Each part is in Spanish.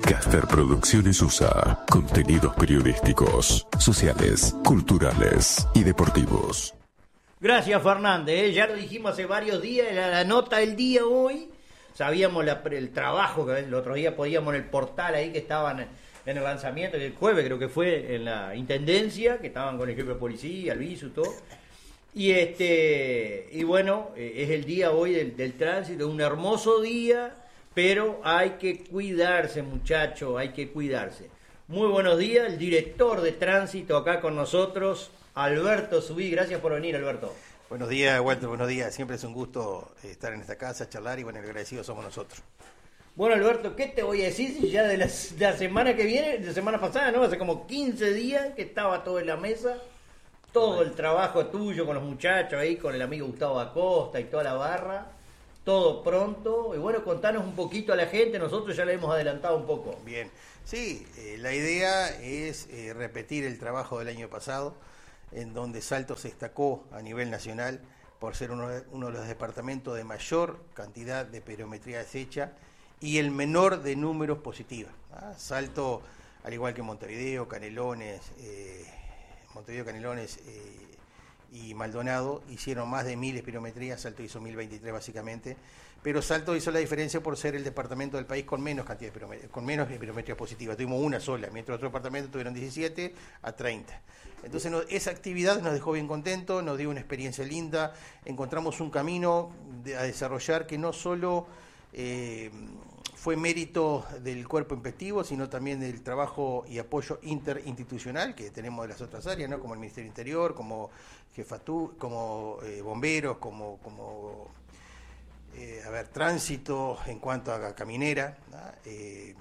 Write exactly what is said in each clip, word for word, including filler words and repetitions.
Caster Producciones U S A. Contenidos periodísticos, sociales, culturales y deportivos. Gracias, Fernández. ¿eh? Ya lo dijimos hace varios días, era la nota del día hoy. Sabíamos la, el trabajo que el otro día podíamos en el portal ahí que estaban en el lanzamiento, el jueves creo que fue en la Intendencia, que estaban con el jefe de policía, el viso y todo. Y este y bueno, eh, es el día hoy del, del tránsito, un hermoso día, pero hay que cuidarse, muchachos, hay que cuidarse. Muy buenos días, el director de tránsito acá con nosotros, Alberto Subí. Gracias por venir, Alberto. Buenos días, Walter, buenos días. Siempre es un gusto estar en esta casa, charlar y bueno, agradecidos somos nosotros. Bueno, Alberto, ¿qué te voy a decir si ya de la, de la semana que viene, de la semana pasada, ¿no? Hace como quince días que estaba todo en la mesa, todo el trabajo tuyo con los muchachos ahí, con el amigo Gustavo Acosta y toda la barra, todo pronto. Y bueno, contanos un poquito a la gente, nosotros ya le hemos adelantado un poco. Bien, sí, eh, la idea es eh, repetir el trabajo del año pasado, en donde Salto se destacó a nivel nacional por ser uno de, uno de los departamentos de mayor cantidad de perimetría deshecha y el menor de números positivos. ¿ah? Salto, al igual que Montevideo, Canelones, eh, Montevideo, Canelones eh, y Maldonado, hicieron más de mil espirometrías. Salto hizo mil veintitrés básicamente, pero Salto hizo la diferencia por ser el departamento del país con menos cantidad de espirometrías, con menos espirometrías positivas. Tuvimos una sola, mientras otros departamentos tuvieron diecisiete a treinta. Entonces no, esa actividad nos dejó bien contentos, nos dio una experiencia linda, encontramos un camino de, a desarrollar que no solo eh, fue mérito del cuerpo inspectivo, sino también del trabajo y apoyo interinstitucional que tenemos de las otras áreas, ¿no? Como el Ministerio Interior, como jefatura, como eh, bomberos, como, como eh, a ver, tránsito en cuanto a caminera, ¿no? eh,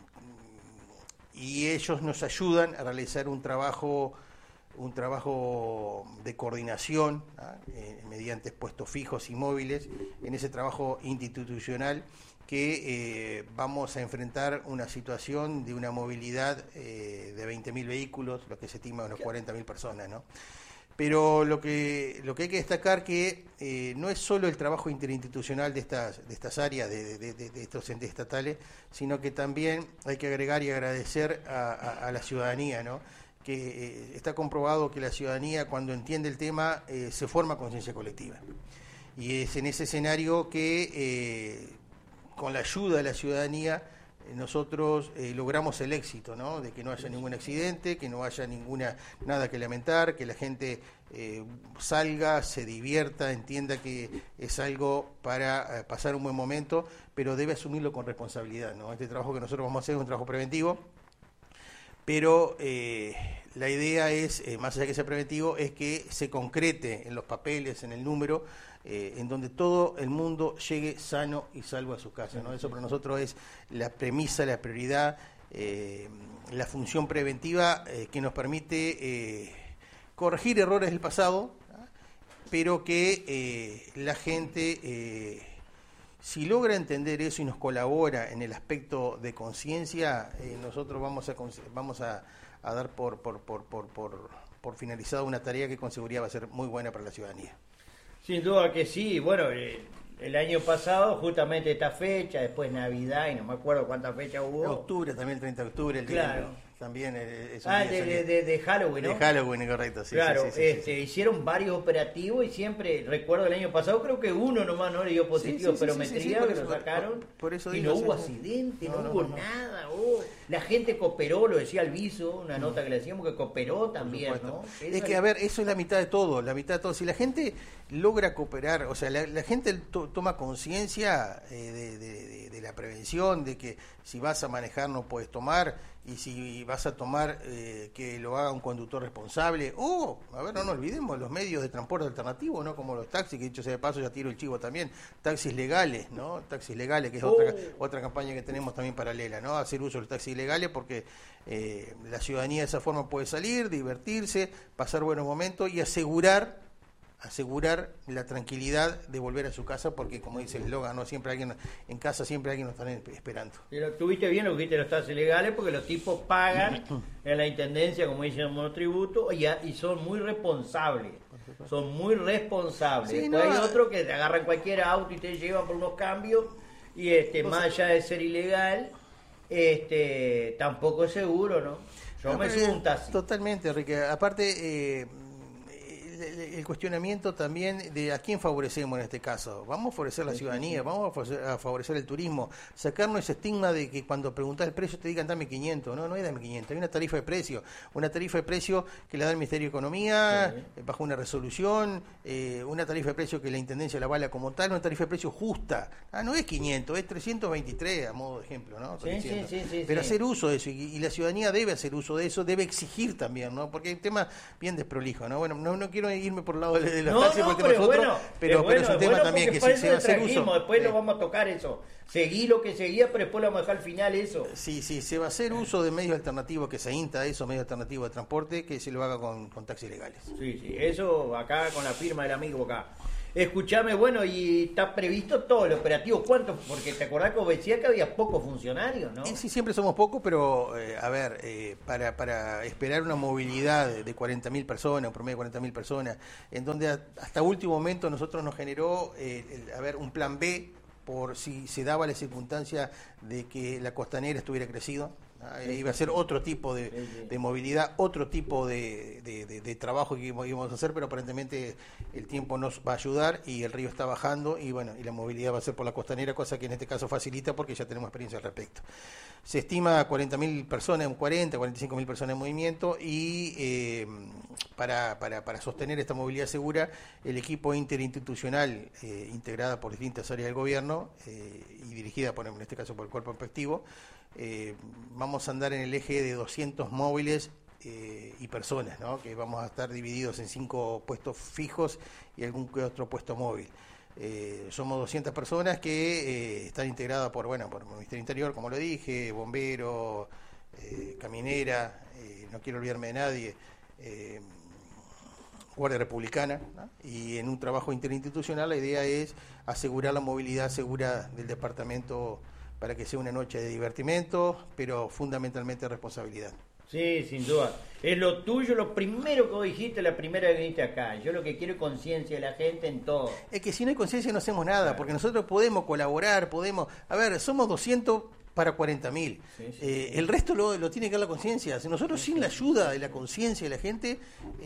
y ellos nos ayudan a realizar un trabajo un trabajo de coordinación, eh, mediante puestos fijos y móviles, en ese trabajo institucional que eh, vamos a enfrentar una situación de una movilidad eh, de veinte mil vehículos, lo que se estima unos cuarenta mil personas, ¿no? Pero lo que lo que hay que destacar que eh, no es solo el trabajo interinstitucional de estas de estas áreas, de, de, de, de estos entes estatales, sino que también hay que agregar y agradecer a, a, a la ciudadanía, ¿no? que eh, está comprobado que la ciudadanía cuando entiende el tema eh, se forma conciencia colectiva. Y es en ese escenario que eh, con la ayuda de la ciudadanía eh, nosotros eh, logramos el éxito, ¿no? De que no haya ningún accidente, que no haya ninguna nada que lamentar, que la gente eh, salga, se divierta, entienda que es algo para eh, pasar un buen momento, pero debe asumirlo con responsabilidad, ¿no? Este trabajo que nosotros vamos a hacer es un trabajo preventivo, pero eh, la idea es, eh, más allá de que sea preventivo, es que se concrete en los papeles, en el número, eh, en donde todo el mundo llegue sano y salvo a su casa, ¿no? Eso para nosotros es la premisa, la prioridad, eh, la función preventiva eh, que nos permite eh, corregir errores del pasado, ¿no? Pero que eh, la gente... Eh, Si logra entender eso y nos colabora en el aspecto de conciencia, eh, nosotros vamos a vamos a, a dar por, por, por, por, por, por finalizada una tarea que con seguridad va a ser muy buena para la ciudadanía. Sin duda que sí. Bueno, eh, el año pasado, justamente esta fecha, después Navidad, y no me acuerdo cuántas fechas hubo. Octubre, también el treinta de octubre, el claro. día también es un ah, día de, de, de Halloween, ¿no? De Halloween, correcto, sí. Claro, sí, sí, este, sí, sí. hicieron varios operativos y siempre, recuerdo el año pasado, creo que uno nomás no le dio positivo, sí, sí, pero sí, me sí, sí, que eso, lo sacaron por, por eso y digo, no hubo sí, accidente, no, no, no hubo no, no. nada. Oh, la gente cooperó, lo decía el viso, una Mm. nota que le decíamos que cooperó también, ¿no? Es Eso que, a ver, eso es la mitad de todo, la mitad de todo. Si la gente logra cooperar, o sea, la, la gente to, toma conciencia eh, de, de, de, de la prevención, de que si vas a manejar no puedes tomar, y si vas a tomar, eh, que lo haga un conductor responsable, o, a ver, no nos olvidemos, los medios de transporte alternativo, ¿no? Como los taxis, que dicho sea de paso, ya tiro el chivo también, taxis legales, ¿no? Taxis legales, que es oh. otra otra campaña que tenemos también paralela, ¿no? Hacer uso de los taxis legales porque eh, la ciudadanía de esa forma puede salir, divertirse, pasar buenos momentos y asegurar asegurar la tranquilidad de volver a su casa, porque como dice el eslogan, no siempre alguien en casa, siempre alguien nos está esperando. Pero tuviste bien lo que dijiste los taxis legales, porque los tipos pagan en la intendencia, como dicen, el monotributo, y, y son muy responsables. Son muy responsables. Sí, Después no, hay otros que te agarran cualquier auto y te llevan por unos cambios, y este, más allá de ser ilegal, este, tampoco es seguro, ¿no? Yo No, me pero, subo un taxi. Totalmente, Enrique. Aparte, eh, el, el cuestionamiento también de a quién favorecemos en este caso. Vamos a favorecer la ciudadanía, vamos a favorecer, a favorecer el turismo, sacarnos ese estigma de que cuando preguntas el precio te digan dame quinientos. No, no es dame quinientos, hay una tarifa de precio. Una tarifa de precio que la da el Ministerio de Economía, sí, bajo una resolución, eh, una tarifa de precio que la Intendencia la avala como tal, una tarifa de precio justa. Ah, no es quinientos, es trescientos veintitrés, a modo de ejemplo, ¿no? Sí, sí, sí, sí, Pero sí. hacer uso de eso, y, y la ciudadanía debe hacer uso de eso, debe exigir también, ¿no? Porque hay un tema bien desprolijo, ¿no? Bueno, no, no quiero irme por el lado de, de los No, taxis, no, porque pero nosotros, bueno, pero, es pero es un bueno, tema bueno, también que porque si se va a hacer trajimos, uso. después eh, lo vamos a tocar eso. Seguí lo que seguía, pero después lo vamos a dejar al final eso. Sí, sí, se va a hacer uso de medios alternativos, que se insta eso, medios alternativos de transporte, que se lo haga con, con taxis legales. Sí, sí, eso acá con la firma del amigo acá. Escuchame, bueno, y está previsto todo el operativo. ¿Cuánto? Porque te acordás que vos decías que había pocos funcionarios, ¿no? Y sí, siempre somos pocos, pero eh, a ver, eh, para, para esperar una movilidad de cuarenta mil personas, un promedio de cuarenta mil personas, en donde a, hasta último momento nosotros nos generó, eh, el, a ver, un plan B por si se daba la circunstancia de que la costanera estuviera crecido. Sí, iba a ser otro tipo de, sí, sí. de movilidad, otro tipo de, de, de, de trabajo que íbamos a hacer, pero aparentemente el tiempo nos va a ayudar y el río está bajando y bueno, y la movilidad va a ser por la costanera, cosa que en este caso facilita porque ya tenemos experiencia al respecto. Se estima cuarenta mil personas, cuarenta, cuarenta y cinco mil personas en movimiento y eh, para, para, para sostener esta movilidad segura, el equipo interinstitucional eh, integrada por distintas áreas del gobierno eh, y dirigida por, en este caso por el cuerpo efectivo, Eh, vamos a andar en el eje de doscientos móviles eh, y personas, ¿no? Que vamos a estar divididos en cinco puestos fijos y algún que otro puesto móvil. Eh, somos doscientas personas que eh, están integradas por, bueno, por el Ministerio Interior, como lo dije, bombero, eh, caminera, eh, no quiero olvidarme de nadie, eh, Guardia Republicana, ¿no? Y en un trabajo interinstitucional la idea es asegurar la movilidad segura del departamento para que sea una noche de divertimento, pero fundamentalmente responsabilidad. Sí, sin duda. Es lo tuyo, lo primero que vos dijiste, la primera vez que viniste acá. Yo lo que quiero es conciencia de la gente en todo. Es que si no hay conciencia no hacemos nada, claro. Porque nosotros podemos colaborar, podemos... A ver, somos doscientos para cuarenta mil. Sí, sí, eh, sí. El resto lo, lo tiene que dar la conciencia. Nosotros sí, sin sí. la ayuda de la conciencia de la gente...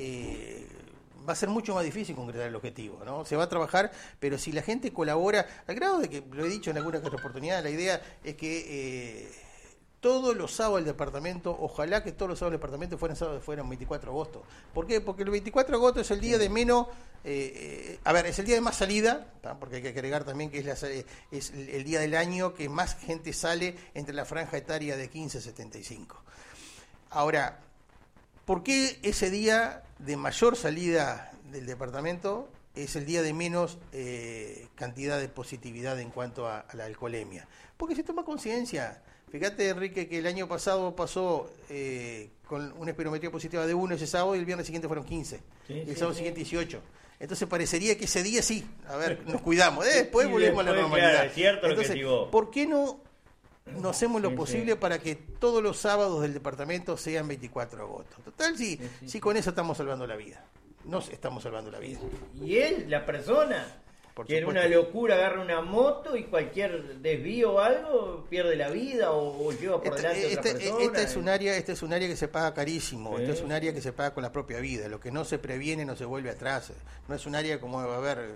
Eh, va a ser mucho más difícil concretar el objetivo, ¿no? Se va a trabajar, pero si la gente colabora, al grado de que, lo he dicho en alguna otra oportunidad, la idea es que eh, todos los sábados del departamento, ojalá que todos los sábados del departamento fueran sábados, fueran veinticuatro de agosto. ¿Por qué? Porque el veinticuatro de agosto es el día de menos, eh, eh, a ver, es el día de más salida, ¿tá? Porque hay que agregar también que es, la, es el día del año que más gente sale entre la franja etaria de quince a setenta y cinco. Ahora, ¿por qué ese día de mayor salida del departamento es el día de menos eh, cantidad de positividad en cuanto a, a la alcoholemia? Porque se toma conciencia. Fíjate, Enrique, que el año pasado pasó eh, con una espirometría positiva de uno ese sábado y el viernes siguiente fueron quince. Sí, y el sí, sábado sí. siguiente dieciocho. Entonces parecería que ese día sí, a ver, nos cuidamos. Eh, después volvemos después, a la normalidad. Claro, es cierto. Entonces, lo que digo. ¿por qué no no hacemos lo sí, posible sí. para que todos los sábados del departamento sean veinticuatro de agosto? Total, sí, sí, sí, sí con eso estamos salvando la vida. Nos estamos salvando la vida. Y él, la persona, Por que en supuesto. una locura agarra una moto y cualquier desvío o algo pierde la vida o, o lleva por esta, delante a otra esta, persona. Esta es un área, esta es un área que se paga carísimo. Sí. Esta es un área que se paga con la propia vida. Lo que no se previene no se vuelve atrás. No es un área como, a ver, eh,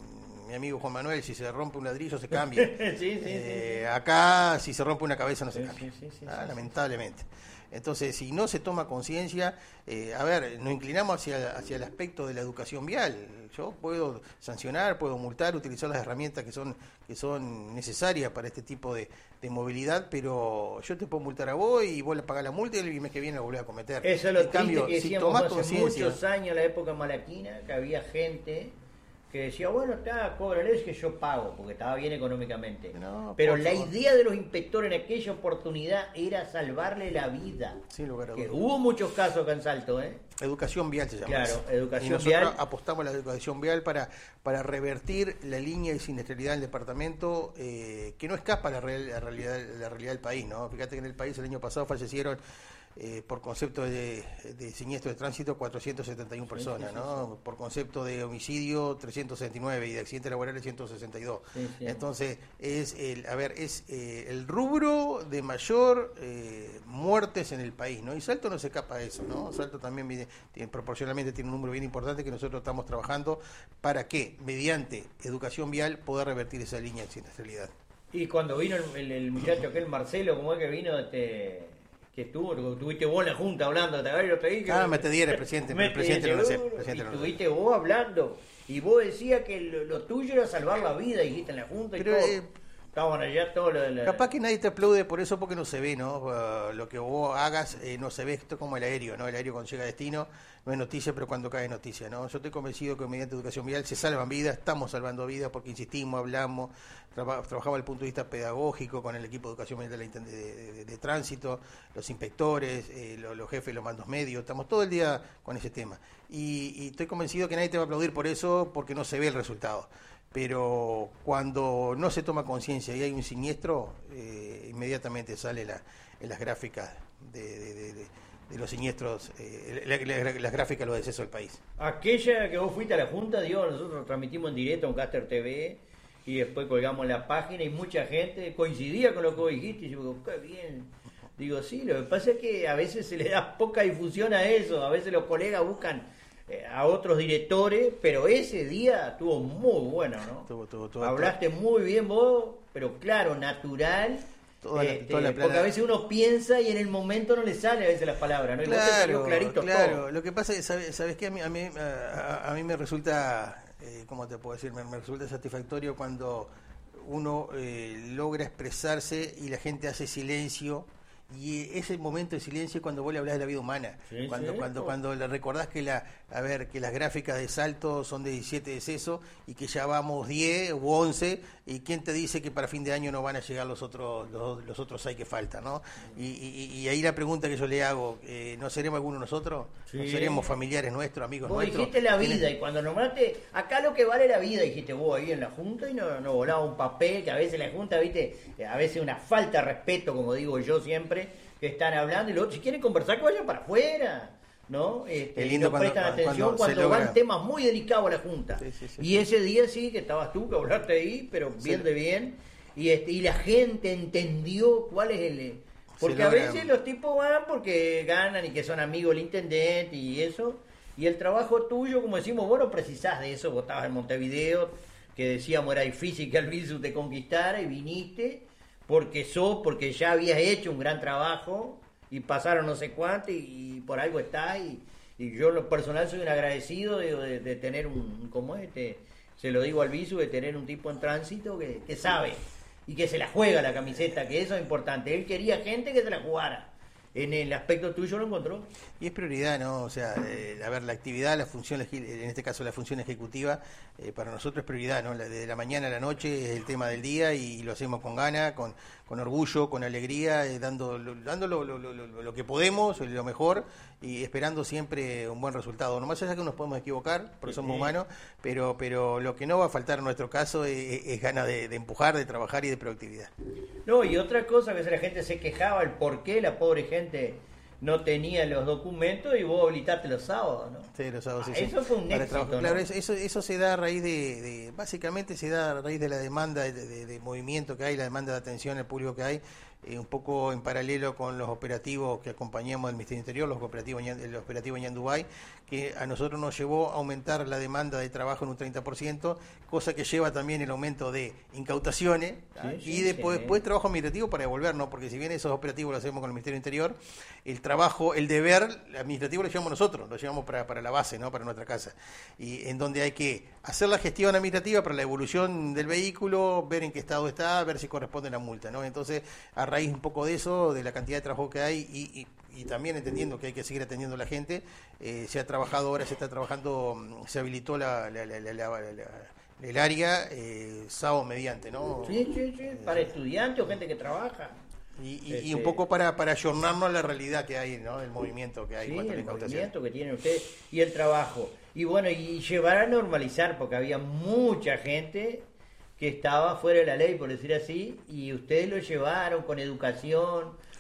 mi amigo Juan Manuel, si se rompe un ladrillo se cambia. sí, sí, eh, sí. Acá, si se rompe una cabeza no se sí, cambia. Sí, sí, sí, ah, sí, lamentablemente. Entonces, si no se toma conciencia, eh, a ver, nos inclinamos hacia, hacia el aspecto de la educación vial. Yo puedo sancionar, puedo multar, utilizar las herramientas que son que son necesarias para este tipo de, de movilidad, pero yo te puedo multar a vos y vos le pagás la multa y el mes que viene lo volvés a cometer. Eso es lo en triste cambio, que si decíamos tomás hace conciencia, muchos años, en la época malaquina, que había gente que decía, bueno, está, cóbrale, es que yo pago, porque estaba bien económicamente. No, pero por la favor. idea de los inspectores en aquella oportunidad era salvarle la vida. Sin lugar a Que dudas. hubo muchos casos acá en Salto, ¿eh? Educación vial se llama. Claro, eso. educación y nosotros vial. apostamos a la educación vial para, para revertir la línea de siniestralidad del departamento, eh, que no escapa a la, real, la, realidad, la realidad del país, ¿no? Fíjate que en el país el año pasado fallecieron eh, por concepto de, de siniestro de tránsito, cuatrocientas setenta y una personas, sí, sí, ¿no? Sí. Por concepto de homicidio, trescientos sesenta y nueve, y de accidentes laborales, ciento sesenta y dos. Sí, sí. Entonces, es el, a ver, es eh, el rubro de mayor eh, muertes en el país, ¿no? Y Salto no se escapa de eso, ¿no? Salto también viene, tiene, proporcionalmente tiene un número bien importante que nosotros estamos trabajando para que, mediante educación vial, poder revertir esa línea de siniestralidad. Y cuando vino el, el, el muchacho aquel Marcelo, ¿cómo es que vino este... que estuvo, tuviste vos en la junta hablando, te agarré, te dije, ah, me te diera el presidente, el presidente no lo sé, y estuviste vos hablando, y vos decías que lo, lo tuyo era salvar la vida, dijiste en la junta y pero, todo. Eh, Estaban allá todo lo de la... Capaz que nadie te aplaude por eso porque no se ve, ¿no? Uh, lo que vos hagas eh, no se ve, esto es como el aéreo, ¿no? El aéreo cuando llega a destino no es noticia, pero cuando cae es noticia, ¿no? Yo estoy convencido que mediante educación vial se salvan vidas, estamos salvando vidas porque insistimos, hablamos, traba, trabajaba desde el punto de vista pedagógico con el equipo de educación vial de, la, de, de, de, de tránsito, los inspectores, eh, los, los jefes, los mandos medios, estamos todo el día con ese tema. Y, y estoy convencido que nadie te va a aplaudir por eso porque no se ve el resultado. Pero cuando no se toma conciencia y hay un siniestro, eh, inmediatamente sale la, en las gráficas de, de, de, de, de los siniestros, eh, la, la, las gráficas de los decesos del país. Aquella que vos fuiste a la Junta, digo, nosotros transmitimos en directo en Caster T V y después colgamos la página y mucha gente coincidía con lo que vos dijiste y yo digo, qué bien. Digo, sí, lo que pasa es que a veces se le da poca difusión a eso, a veces los colegas buscan a otros directores, pero ese día estuvo muy bueno, ¿no? Tuvo, tuvo, tuvo, hablaste tuvo. Muy bien vos, pero claro, natural, toda la, este, toda la porque a veces uno piensa y en el momento no le sale a veces las palabras, ¿no? Y claro, vos te salió clarito claro. Todo. Lo que pasa es, ¿sabes, sabes qué? A mí, a mí, a, a mí me resulta, eh, ¿cómo te puedo decir? Me, me resulta satisfactorio cuando uno eh, logra expresarse y la gente hace silencio. Y ese momento de silencio cuando vos le hablas de la vida humana, sí, cuando, sí, cuando, cuando le recordás que la, a ver, que las gráficas de Salto son de diecisiete decesos y que ya vamos diez u once, y quién te dice que para fin de año no van a llegar los otros los, los otros seis que faltan, ¿no? Y, y, y ahí la pregunta que yo le hago, eh, ¿no seremos alguno nosotros? Sí. ¿No seremos familiares nuestros, amigos vos nuestros? Vos dijiste la vida, ¿Tienes? Y cuando nombraste, acá lo que vale la vida, dijiste vos ahí en la Junta, y no, no volaba un papel, que a veces la Junta, viste, a veces una falta de respeto, como digo yo siempre, que están hablando, y luego, si quieren conversar, que vayan para afuera, ¿no? Este, y no prestan cuando, atención cuando, cuando van temas muy delicados a la Junta. Sí, sí, sí, y ese día sí, que estabas tú, que hablaste ahí, pero bien sí. de bien, y este y la gente entendió cuál es el... Porque a veces los tipos van porque ganan y que son amigos del intendente y eso, y el trabajo tuyo, como decimos, vos no precisás de eso, vos estabas en Montevideo, que decíamos era difícil que Albizu te conquistara, y viniste... porque sos, porque ya habías hecho un gran trabajo y pasaron no sé cuánto y, y por algo estás y, y yo en lo personal soy un agradecido de, de, de tener un, como este, se lo digo al Bisu, de tener un tipo en tránsito que, que sabe y que se la juega la camiseta, que eso es importante. Él quería gente que se la jugara. En el aspecto tuyo lo encontró. Y es prioridad, ¿no? O sea, eh, a ver, la actividad, la función, en este caso la función ejecutiva, eh, para nosotros es prioridad, ¿no? Desde la mañana a la noche es el tema del día y lo hacemos con gana, con, con orgullo, con alegría, eh, dando, dando lo, lo, lo, lo, lo que podemos, lo mejor, y esperando siempre un buen resultado. No más allá que nos podemos equivocar, porque somos sí. humanos, pero pero lo que no va a faltar en nuestro caso es, es ganas de, de empujar, de trabajar y de productividad. No, y otra cosa, a veces la gente se quejaba, el por qué la pobre gente no tenía los documentos y vos habilitaste los sábados, ¿no? Sí, los sábados, sí, ah, sí. Eso fue un Para éxito, ¿no? Claro, eso, eso se da a raíz de, de, básicamente se da a raíz de la demanda de, de, de movimiento que hay, la demanda de atención al público que hay, eh, un poco en paralelo con los operativos que acompañamos del Ministerio del Interior, los operativos, el operativo Ñandubay, que a nosotros nos llevó a aumentar la demanda de trabajo en un treinta por ciento, cosa que lleva también el aumento de incautaciones sí, y sí, después, sí. después trabajo administrativo para devolvernos, porque si bien esos operativos los hacemos con el Ministerio del Interior, el trabajo, el deber administrativo lo llevamos nosotros, lo llevamos para, para la base, ¿no? Para nuestra casa, y en donde hay que hacer la gestión administrativa para la evolución del vehículo, ver en qué estado está, ver si corresponde la multa, ¿no? Entonces, a raíz un poco de eso, de la cantidad de trabajo que hay y, y y también entendiendo que hay que seguir atendiendo a la gente, eh, se ha trabajado ahora, se está trabajando, se habilitó la, la, la, la, la, la, el área eh, sábado mediante, ¿no? Sí, sí, sí, para estudiantes o gente que trabaja. Y, y, este... y un poco para, para ayornarnos a la realidad que hay, ¿no? El movimiento que hay. Sí, el movimiento que tienen ustedes y el trabajo. Y bueno, y llevar a normalizar, porque había mucha gente que estaba fuera de la ley, por decir así, y ustedes lo llevaron con educación,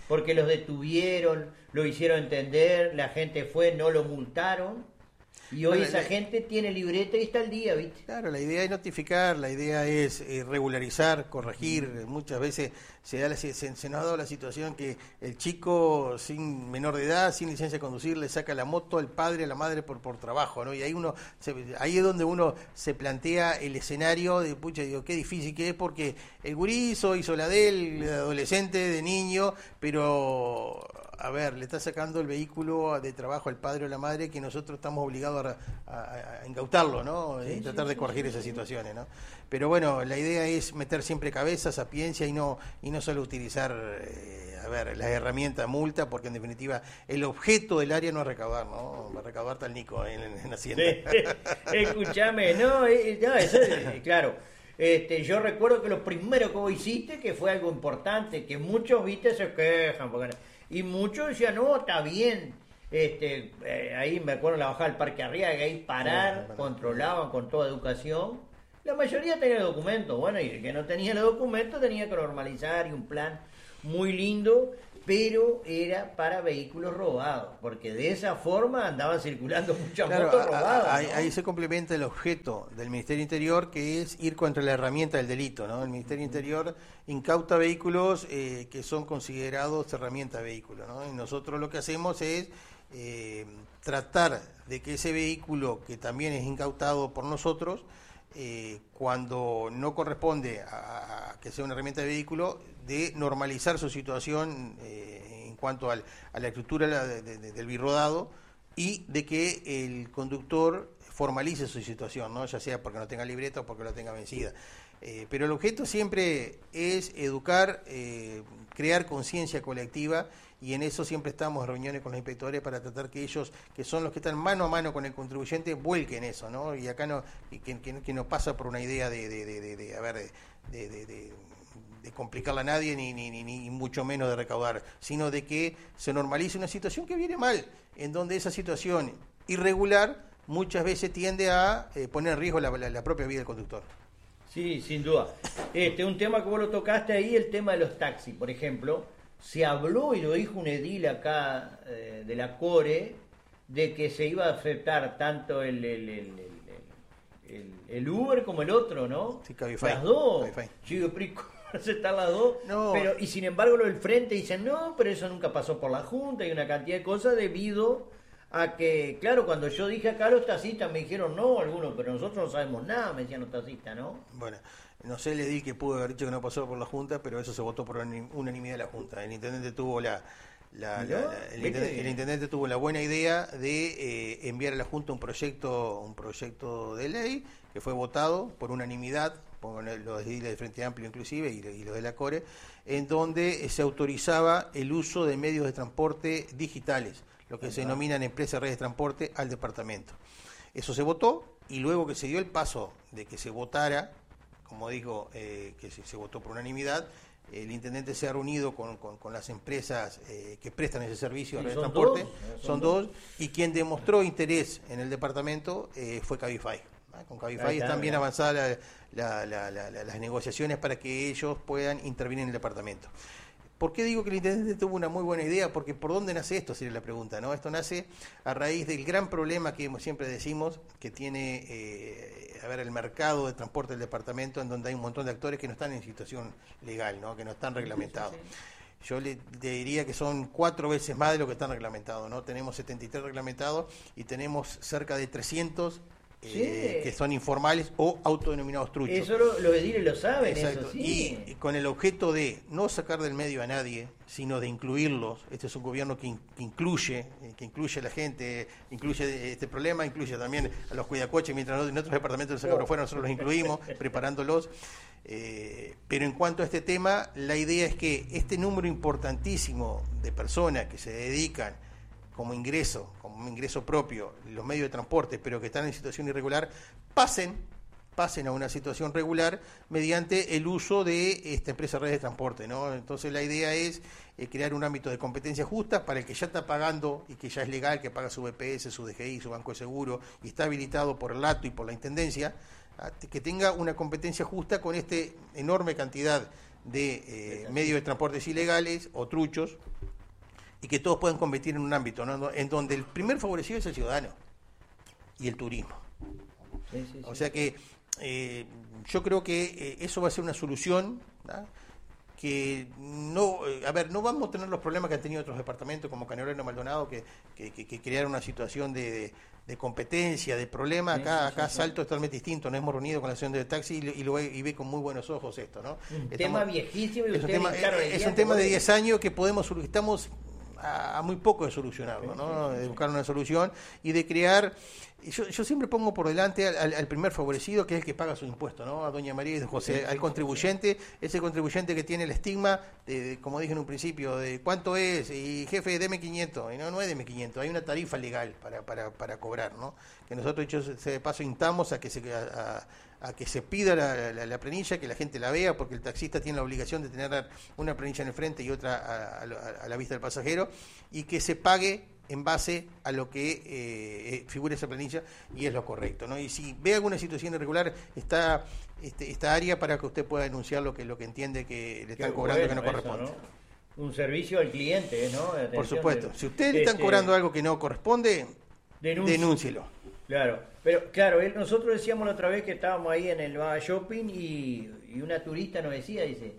porque los detuvieron, lo hicieron entender, la gente fue, no lo multaron. Y hoy Bueno, esa la- gente tiene libreta y está al día, ¿viste? Claro, la idea es notificar, la idea es eh, regularizar, corregir. Muchas veces se, da la, se, se nos ha dado la situación que el chico sin menor de edad, sin licencia de conducir, le saca la moto al padre, a la madre por, por trabajo, ¿no? Y ahí uno, se, ahí es donde uno se plantea el escenario de, pucha, digo, qué difícil que es, porque el gurizo hizo la de él, de adolescente, de niño, pero... A ver, le está sacando el vehículo de trabajo al padre o la madre que nosotros estamos obligados a, a, a incautarlo, ¿no? Sí, y tratar sí, de sí, corregir sí, esas sí. situaciones, ¿no? Pero bueno, la idea es meter siempre cabeza, sapiencia y no y no solo utilizar, eh, a ver, las herramientas multa, porque en definitiva el objeto del área no es recaudar, ¿no? Va a recaudar tal Nico en, en Hacienda. Sí. Escúchame, no, eh, no, eso es, claro. Este, yo recuerdo que lo primero que vos hiciste, que fue algo importante, que muchos, viste, se quejan, porque, y muchos decían, no, está bien. Este, eh, ahí me acuerdo la bajada del Parque Arriaga, que ahí parar, Sí, controlaban con toda educación. La mayoría tenía documentos, bueno, y el que no tenía los documentos tenía que normalizar, y un plan muy lindo, pero era para vehículos robados, porque de esa forma andaban circulando muchas Claro, motos a- a- robadas. ahí, ¿no? ahí se complementa el objeto del Ministerio Interior, que es ir contra la herramienta del delito, ¿no? El Ministerio Interior incauta vehículos eh, que son considerados herramienta de vehículo, ¿no? Y nosotros lo que hacemos es eh, tratar de que ese vehículo, que también es incautado por nosotros, eh, cuando no corresponde a, a que sea una herramienta de vehículo, de normalizar su situación eh, en cuanto al, a la estructura de- de- de- del birrodado, y de que el conductor formalice su situación, ¿no? Ya sea porque no tenga libreta o porque lo tenga vencida. Eh, pero el objeto siempre es educar, eh, crear conciencia colectiva, y en eso siempre estamos en reuniones con los inspectores para tratar que ellos, que son los que están mano a mano con el contribuyente, vuelquen eso, ¿no? Y acá no, y que, que- que no pasa por una idea de, de, de, de- de- a ver, de, de, de- de- de complicarla a nadie, ni, ni, ni, ni mucho menos de recaudar, sino de que se normalice una situación que viene mal, en donde esa situación irregular muchas veces tiende a eh, poner en riesgo la, la, la propia vida del conductor. Sí, sin duda. Este, un tema que vos lo tocaste ahí, el tema de los taxis, por ejemplo. Se habló, y lo dijo un edil acá eh, de la Core, de que se iba a aceptar tanto el, el, el, el, el- el Uber como el otro, ¿no? Sí, Cabify. Las dos. Cabify. Yo digo, pero ¿y cómo aceptar las dos? No. Pero, y sin embargo, lo del frente dicen, no, pero eso nunca pasó por la Junta, y una cantidad de cosas debido a que, claro, cuando yo dije acá los taxistas me dijeron no, algunos, pero nosotros no sabemos nada, me decían los taxistas, ¿no? Bueno, no sé, le di que pudo haber dicho que no pasó por la Junta, pero eso se votó por unim- unanimidad de la Junta. El intendente tuvo la, la- Mirá, la- la- el, ¿viste? intendente, el intendente tuvo la buena idea de eh, enviar a la Junta un proyecto, un proyecto de ley que fue votado por unanimidad, por los ediles del Frente Amplio inclusive y, y los de la Core, en donde eh, se autorizaba el uso de medios de transporte digitales, lo que se denominan empresas redes de transporte, al departamento. Eso se votó, y luego que se dio el paso de que se votara, como digo, eh, que se, se votó por unanimidad, el intendente se ha reunido con, con, con las empresas eh, que prestan ese servicio a Sí, redes de son transporte, dos, ¿no? son, Son dos, dos. y quien demostró interés en el departamento eh, fue Cabify. ¿Ah? Con Ahí Cabify está, están bien mirá. avanzadas la- la- la- la- las negociaciones para que ellos puedan intervenir en el departamento. ¿Por qué digo que el intendente tuvo una muy buena idea? Porque ¿por dónde nace esto? Sería la pregunta, ¿no? Esto nace a raíz del gran problema que siempre decimos que tiene eh, a ver, el mercado de transporte del departamento, en donde hay un montón de actores que no están en situación legal, ¿no? Que no están reglamentados. Yo le, le diría que son cuatro veces más de lo que están reglamentados, ¿no? Tenemos setenta y tres reglamentados y tenemos cerca de trescientos eh, Sí. que son informales o autodenominados truchos. Eso lo- los ediles lo saben, Exacto. eso sí. Y con el objeto de no sacar del medio a nadie, sino de incluirlos. Este es un gobierno que, in- que incluye, eh, que incluye a la gente, incluye este problema, incluye también a los cuidacoches, mientras en otros departamentos los sacaron fuera, nosotros los incluimos, preparándolos. Eh, pero en cuanto a este tema, la idea es que este número importantísimo de personas que se dedican como ingreso, como ingreso propio, los medios de transporte, pero que están en situación irregular, pasen, pasen a una situación regular mediante el uso de esta empresa redes de transporte, ¿no? Entonces la idea es eh, crear un ámbito de competencia justa para el que ya está pagando y que ya es legal, que paga su B P S, su D G I, su banco de seguro, y está habilitado por el Lato y por la Intendencia, ¿ah? Que tenga una competencia justa con esta enorme cantidad de eh, medios de transportes ilegales o truchos y que todos puedan competir en un ámbito, ¿no? En donde el primer favorecido es el ciudadano y el turismo. Sí, sí, sí. O sea que eh, yo creo que eh, eso va a ser una solución, ¿no? Que no, eh, a ver, no vamos a tener los problemas que han tenido otros departamentos como Canelones, Maldonado, que, que, que, que crearon una situación de, de, de competencia, de problema. Sí, acá sí, acá sí, Salto sí. es totalmente distinto, nos hemos reunido con la asociación de taxi y, y lo ve, y ve con muy buenos ojos esto, ¿no? Un Estamos, tema viejísimo y es un ustedes tema, dedicaron el es un tiempo, tema de porque- diez años que podemos, estamos a, a muy poco de solucionarlo, ¿no? De buscar una solución y de crear. Yo, yo siempre pongo por delante al, al, al primer favorecido, que es el que paga su impuesto, ¿no? A doña María y don José, al contribuyente, ese contribuyente que tiene el estigma, de, de, como dije en un principio, de cuánto es, y jefe, deme quinientos, y no, no es deme quinientos, hay una tarifa legal para, para, para cobrar, ¿no? Que nosotros, dicho sea de paso, instamos a que se, a, a, a que se pida la, la, la planilla, que la gente la vea, porque el taxista tiene la obligación de tener una planilla en el frente y otra a, a, a la vista del pasajero, y que se pague en base a lo que eh, figura esa planilla y es lo correcto, ¿no? Y si ve alguna situación irregular, está este, esta área para que usted pueda denunciar lo que lo que entiende que le están Qué cobrando bueno que no corresponde. eso, ¿no? Un servicio al cliente, ¿no? De Por atención supuesto. de- Si usted le están este, cobrando algo que no corresponde, denuncie. denúncielo. Claro, pero claro, él, nosotros decíamos la otra vez que estábamos ahí en el Baja Shopping y, y una turista nos decía, dice,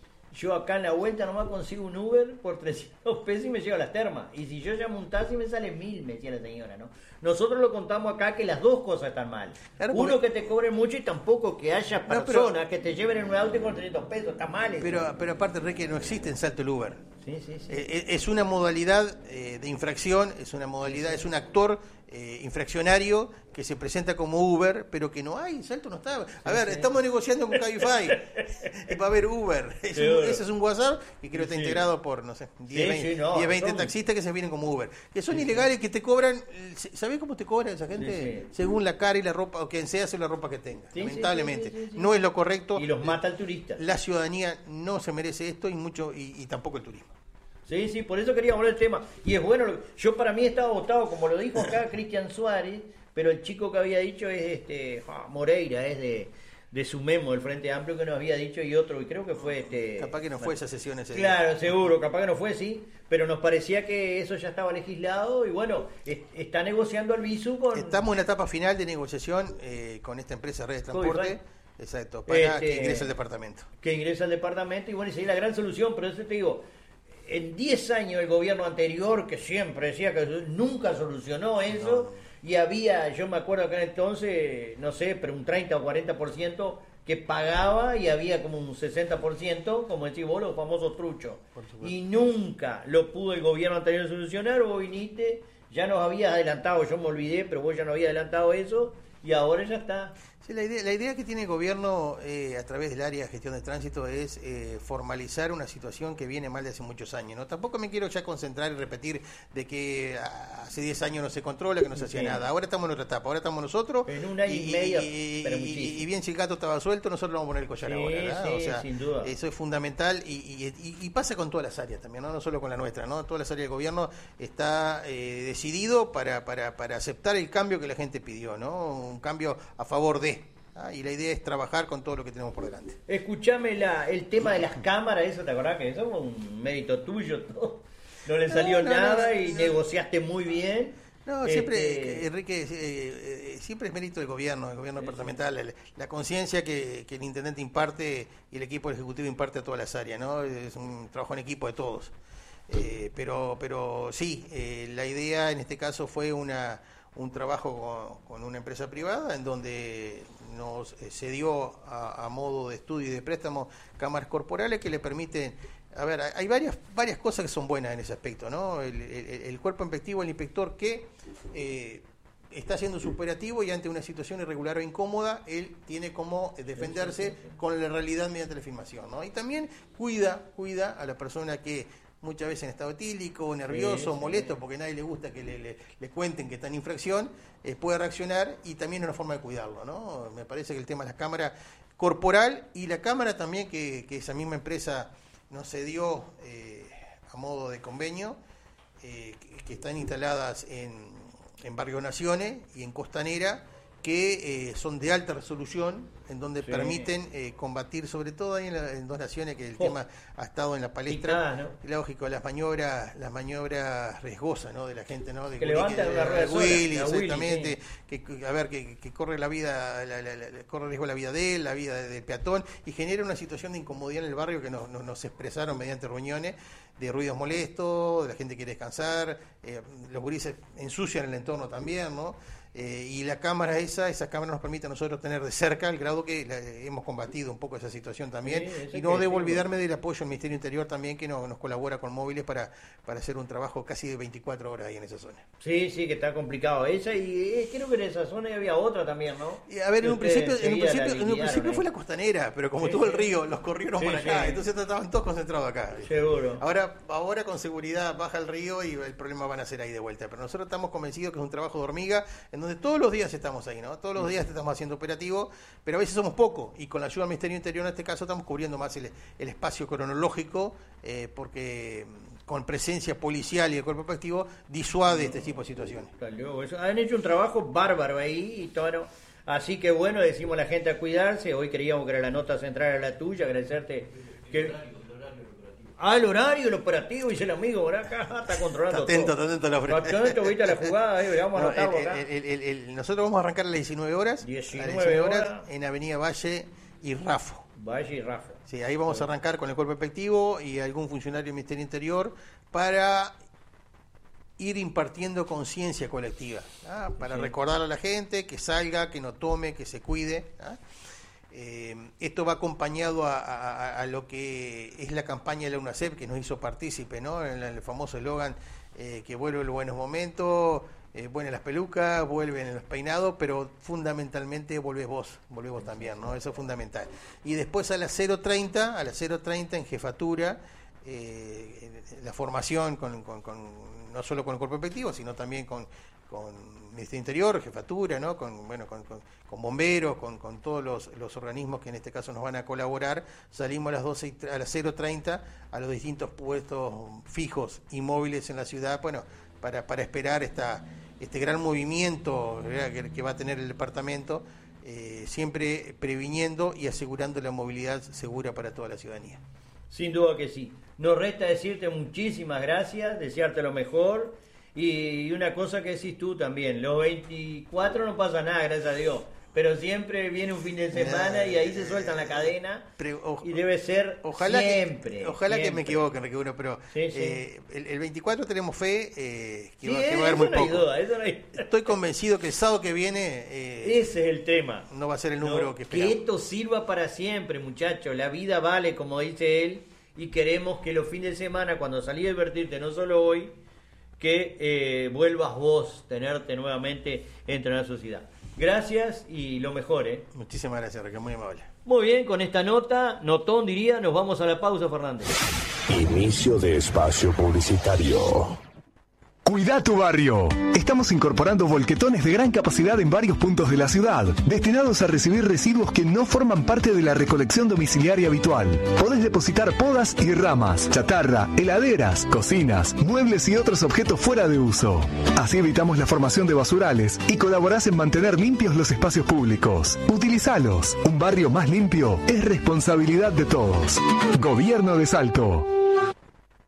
yo acá en la vuelta nomás consigo un Uber por trescientos pesos y me llevo a las termas. Y si yo llamo un taxi me sale mil, me decía la señora, ¿no? Nosotros lo contamos acá que las dos cosas están mal. Claro, Uno, porque- que te cobren mucho y tampoco que haya No, pero- personas que te lleven en un auto con trescientos pesos, está mal eso. Pero, pero aparte, Enrique, no existe en Salto el Uber. Sí, sí, sí. Eh, Es una modalidad eh, de infracción, es una modalidad, es un actor eh, infraccionario que se presenta como Uber, pero que no hay, Salto no está. A ver, sí. estamos negociando con Cabify, y va a haber Uber. Es un- Seguro. ese es un WhatsApp y creo que está Sí. integrado por, no sé, diez, Sí, veinte, sí, no, diez, veinte son- taxistas que se vienen como Uber. Que son ilegales, que te cobran, ¿sabés cómo te cobra esa gente? Sí, sí. Según la cara y la ropa, o quien sea, hace la ropa que tenga. Sí, sí, lamentablemente. sí, sí, sí, sí. No es lo correcto. Y los mata el turista. La ciudadanía no se merece esto y mucho y, y tampoco el turismo. Sí, sí, por eso quería hablar del tema. Y es bueno, lo- yo para mí estaba votado, como lo dijo acá Cristian Suárez, pero el chico que había dicho es este ah, Moreira, es de, de Sumemo, del Frente Amplio, que nos había dicho, y otro, y creo que fue este... Capaz que no fue esa sesión ese día. Claro, seguro, capaz que no fue, sí, pero nos parecía que eso ya estaba legislado y bueno, es- está negociando al Visu con... Estamos en la etapa final de negociación eh, con esta empresa Red de Transporte. Cabify. Exacto, para Este, que ingrese al departamento. que ingresa al departamento y bueno, y sería la gran solución, pero eso te digo, en diez años el gobierno anterior, que siempre decía que nunca solucionó eso, y había, yo me acuerdo que entonces, no sé, pero un treinta o cuarenta por ciento que pagaba y había como un sesenta por ciento, como decís vos, los famosos truchos. Y nunca lo pudo el gobierno anterior solucionar, vos viniste, ya nos habías adelantado, yo me olvidé, pero vos ya nos habías adelantado eso, y ahora ya está. Sí, la idea, la idea que tiene el gobierno eh, a través del área de gestión de tránsito es eh, formalizar una situación que viene mal de hace muchos años, ¿no? Tampoco me quiero ya concentrar y repetir de que ah, hace diez años no se controla, que no se hacía Sí. nada. Ahora estamos en otra etapa, ahora estamos nosotros. En un año y medio, y, pero y- muchísimo. y bien, si el gato estaba suelto, nosotros le vamos a poner el collar Sí, ahora, ¿verdad? sí, O sea, sin duda. eso es fundamental y, y- y- y pasa con todas las áreas también, ¿no? No solo con la nuestra, ¿no? Todas las áreas del gobierno está eh, decidido para, para, para aceptar el cambio que la gente pidió, ¿no? Un cambio a favor de. ¿ah? Y la idea es trabajar con todo lo que tenemos por delante. Escuchame la, el tema de las cámaras, eso te acordás que eso fue un mérito tuyo, todo. No le salió No, no, nada no, y no. negociaste muy bien. No, Este, siempre, Enrique, eh, eh, siempre es mérito del gobierno, del gobierno departamental, la, la conciencia que, que el intendente imparte y el equipo ejecutivo imparte a todas las áreas, ¿no? Es un trabajo en equipo de todos. Eh, pero, pero sí, eh, la idea en este caso fue una un trabajo con, con una empresa privada en donde nos eh, se dio a, a modo de estudio y de préstamo cámaras corporales que le permiten, a ver, hay varias varias cosas que son buenas en ese aspecto, ¿no? El, el, el cuerpo inspectivo, el inspector que eh, está haciendo su operativo y ante una situación irregular o incómoda, él tiene como defenderse con la realidad mediante la filmación, ¿no? Y también cuida, cuida a la persona que muchas veces en estado etílico, nervioso, Sí, sí. molesto, porque a nadie le gusta que le, le, le cuenten que está en infracción, eh, puede reaccionar y también es una forma de cuidarlo, ¿no? Me parece que el tema de la cámara corporal y la cámara también que, que esa misma empresa nos cedió eh, a modo de convenio, eh, que, que están instaladas en, en Barrio Naciones y en Costanera, que eh, son de alta resolución, en donde sí. permiten eh, combatir, sobre todo ahí en, la, en dos naciones, que el oh. tema ha estado en la palestra, Picada, ¿no? lógico, las maniobras, las maniobras riesgosas, ¿no? De la gente, ¿no? De que levantan una rueda de Willy, sola, exactamente, Willy, sí. que a ver, que, que corre la vida, la, la, la, corre riesgo la vida de él, la vida del peatón, y genera una situación de incomodidad en el barrio que nos, nos, nos expresaron mediante reuniones de ruidos molestos, de la gente quiere descansar, eh, los gurises ensucian el entorno también, ¿no? Eh, y la cámara esa, esa cámara nos permite a nosotros tener de cerca el grado que la, hemos combatido un poco esa situación también, sí, y no debo olvidarme del apoyo del Ministerio Interior también, que no, nos colabora con móviles para, para hacer un trabajo casi de veinticuatro horas ahí en esa zona. Sí, sí, que está complicado esa, y eh, creo que en esa zona había otra también, ¿no? Y a ver, en un principio, en un principio, en un principio fue la costanera, pero como sí, tuvo el río, los corrieron sí, por acá, sí. entonces estaban todos concentrados acá. Seguro. Ahora, ahora con seguridad baja el río y el problema van a ser ahí de vuelta, pero nosotros estamos convencidos que es un trabajo de hormiga, en donde todos los días estamos ahí, ¿no? Todos los días estamos haciendo operativo, pero a veces somos pocos, y con la ayuda del Ministerio Interior en este caso estamos cubriendo más el, el espacio cronológico, eh, porque con presencia policial y el cuerpo activo disuade este tipo de situaciones. Luego, eso, han hecho un trabajo bárbaro ahí, y todo, así que bueno, decimos a la gente a cuidarse. Hoy creíamos que era la nota central, era la tuya, agradecerte que... Ah, el horario, el operativo, dice el amigo, por acá está controlando está atento, todo. Está atento a la frente. Está atento, viste la jugada, eh, vamos a no, anotarlo el, acá. El, el, el, el, nosotros vamos a arrancar a las diecinueve horas, diecinueve a las diecinueve horas, horas en Avenida Valle y Rafo. Valle y Rafo. Sí, ahí vamos sí. a arrancar con el cuerpo efectivo y algún funcionario del Ministerio Interior para ir impartiendo conciencia colectiva, ¿ah? para sí. recordar a la gente que salga, que no tome, que se cuide, ¿ah? Eh, esto va acompañado a, a, a lo que es la campaña de la UNACEP, que nos hizo partícipe, ¿no? En el famoso eslogan eh, que vuelve los buenos momentos, eh, vuelven las pelucas, vuelven los peinados, pero fundamentalmente volvés vos, volvés vos también, ¿no? Eso es fundamental. Y después a las cero treinta, a las cero treinta en jefatura, eh, la formación con, con, con no solo con el cuerpo efectivo, sino también con con Ministerio Interior, jefatura, ¿no? Con bueno, con, con, con bomberos, con, con todos los, los organismos que en este caso nos van a colaborar. Salimos a las doce y, a las cero treinta a los distintos puestos fijos y móviles en la ciudad, bueno, para, para esperar esta este gran movimiento que, que va a tener el departamento, eh, siempre previniendo y asegurando la movilidad segura para toda la ciudadanía. Sin duda que sí. Nos resta decirte muchísimas gracias, desearte lo mejor. Y una cosa que decís tú también, los veinticuatro no pasa nada, gracias a Dios, pero siempre viene un fin de semana y ahí se sueltan la cadena, y debe ser ojalá siempre. Que, ojalá siempre. que me equivoque, Enrique Uno, pero sí, sí. Eh, el, el veinticuatro tenemos fe eh, que, sí, va, que va a haber muy no hay poco. Duda, eso no hay... Estoy convencido que el sábado que viene eh, ese es el tema. No va a ser el número no, que esperamos. Que esto sirva para siempre, muchachos. La vida vale, como dice él, y queremos que los fines de semana, cuando salí a divertirte, no solo hoy, que eh, vuelvas vos, tenerte nuevamente entre la sociedad. Gracias y lo mejor, ¿eh? Muchísimas gracias, Enrique, muy amable. Muy bien, con esta nota, notón diría, nos vamos a la pausa, Fernández. Inicio de espacio publicitario. Cuida tu barrio. Estamos incorporando volquetones de gran capacidad en varios puntos de la ciudad, destinados a recibir residuos que no forman parte de la recolección domiciliaria habitual. Podés depositar podas y ramas, chatarra, heladeras, cocinas, muebles y otros objetos fuera de uso. Así evitamos la formación de basurales y colaborás en mantener limpios los espacios públicos. Utilizalos. Un barrio más limpio es responsabilidad de todos. Gobierno de Salto.